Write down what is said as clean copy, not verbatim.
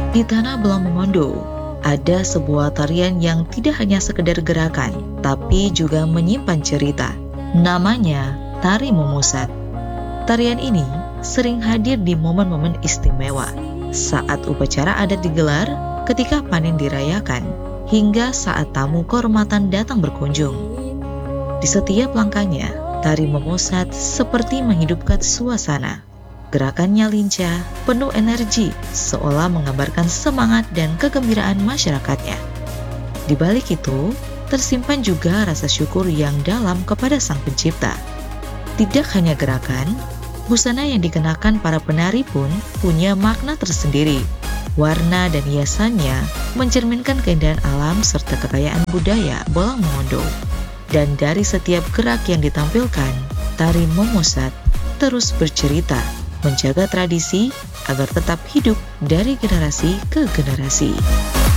Di Tanah Belang Mongondo, ada sebuah tarian yang tidak hanya sekedar gerakan, tapi juga menyimpan cerita. Namanya Tari Momosat. Tarian ini sering hadir di momen-momen istimewa, saat upacara adat digelar, ketika panen dirayakan, hingga saat tamu kehormatan datang berkunjung. Di setiap langkahnya, Tari Momosat seperti menghidupkan suasana. Gerakannya lincah, penuh energi, seolah menggambarkan semangat dan kegembiraan masyarakatnya. Di balik itu, tersimpan juga rasa syukur yang dalam kepada Sang Pencipta. Tidak hanya gerakan, busana yang dikenakan para penari pun punya makna tersendiri. Warna dan hiasannya mencerminkan keindahan alam serta kekayaan budaya Belang Mongondo. Dan dari setiap gerak yang ditampilkan, Tari Momosat terus bercerita, menjaga tradisi agar tetap hidup dari generasi ke generasi.